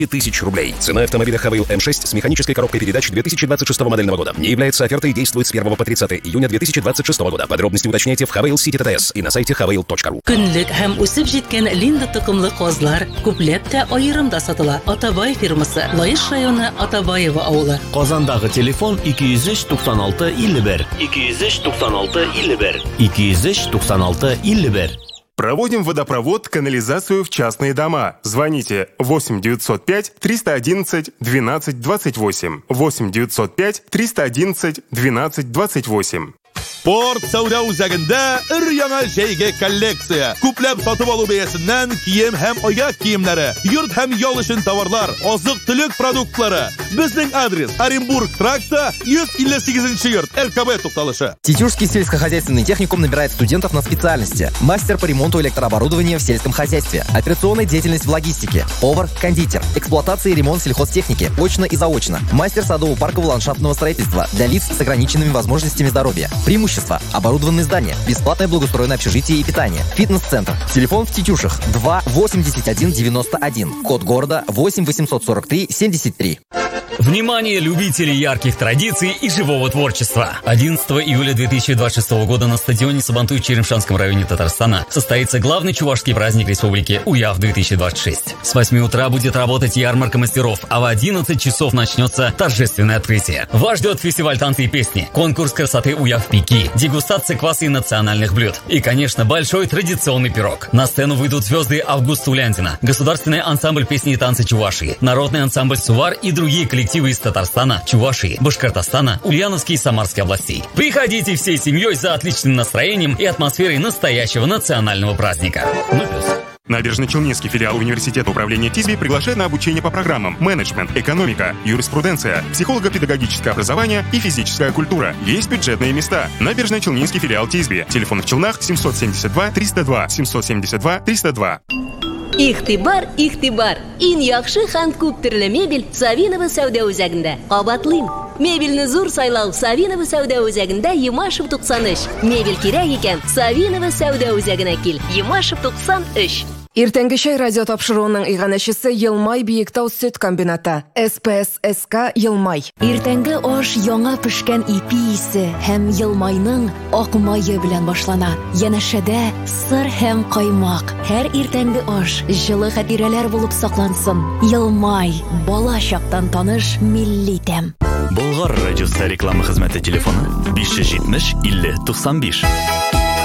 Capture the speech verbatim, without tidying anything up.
тысяч рублей. Цена автомобиля Хавейл эм шесть с механической коробкой передач две тысячи двадцать шестого модельного года не является офертой и действует с первого по тридцатое июня две тысячи двадцать шестого года. Подробности уточняйте в Хавейл Сити ТТС и на сайте хавейл точка ру. Көнлек һәм үсеп җиткән линда токымлы казлар күпләп тә аерымда сатыла. Атабай фирмасы, Лаеш районы, Атабаева авылы. Казандагы телефон ике йөз өч туксан алты илле бер. ике йөз өч туксан алты илле бер. ике йөз өч туксан алты илле бер. Проводим водопровод, канализацию в частные дома. Звоните восемь девятьсот пять триста одиннадцать двенадцать двадцать восемь. восемь девятьсот пять триста одиннадцать двенадцать двадцать восемь. Порт сауда үзәгендә өр-яңа җәйге коллекция. Күпләп сатып алу бәясеннән кием һәм аяк киемнәре, йорт һәм ял өчен товарлар, азык-төлек продуктлары. Безнең адрес: Оренбург тракта, йөз илле сигезенче йорт, эр ка бэ тукталышы. Тетюшский сельскохозяйственный техникум набирает студентов на специальности: мастер по ремонту электрооборудования в сельском хозяйстве, операционная деятельность в логистике, повар, кондитер, эксплуатация и ремонт сельхозтехники, очно и заочно, мастер садово-паркового ландшафтного строительства для лиц с ограниченными возможностями здоровья. Преимущества: оборудованные здания, бесплатное благоустроенное общежитие и питание, фитнес-центр. Телефон в Тетюшах два восемьдесят один девяносто один, код города восемь восемьсот сорок три семьдесят три. Внимание, любители ярких традиций и живого творчества! одиннадцатого июля две тысячи двадцать шестого года на стадионе Сабантуй в Черемшанском районе Татарстана состоится главный чувашский праздник республики УЯВ две тысячи двадцать шесть. С восьми утра будет работать ярмарка мастеров, а в одиннадцать часов начнется торжественное открытие. Вас ждет фестиваль танца и песни, конкурс красоты УЯВ Пики, дегустация кваса и национальных блюд и, конечно, большой традиционный пирог. На сцену выйдут звезды Августа Уляндина, государственный ансамбль песни и танца Чувашии, народный ансамбль Сувар и другие коллективы из Татарстана, Чувашии, Башкортостана, Ульяновской и Самарской областей. Приходите всей семьей за отличным настроением и атмосферой настоящего национального праздника. Ну, Набережно-Челнинский филиал Университета управления ТИСБИ приглашает на обучение по программам менеджмент, экономика, юриспруденция, психолого-педагогическое образование и физическая культура. Есть бюджетные места. Набережно-Челнинский филиал ТИСБИ. Телефон в Челнах семьсот семьдесят два триста два, семьсот семьдесят два триста два. Игътибар, игътибар. Иң яхшы һәм күп төрле мебель Савинова сәүдә үзәгендә. Кабатлыйм. Мебельне зур сайлау Савинова сәүдә үзәгендә Ямашев туксан өч. Мебель кирәк икән Савинова сәүдә үзәгенә кил. Ямашев туксан өч. Иртәнге чәй радио тапшыруының иганәчесе Елмай Биектау сөт комбината. эс пэ эс эс ка Елмай. Иртәнге аш яңа пешкән ипи исе һәм Елмайның ак мае белән башлана. Янәшәдә сыр һәм каймак. Һәр иртәнге аш җылы хатирәләр булып саклансын. Елмай, бала чактан таныш милли тәм. Болгар радиосы реклама хезмәте телефоны биш йөз җитмеш илле туксан биш.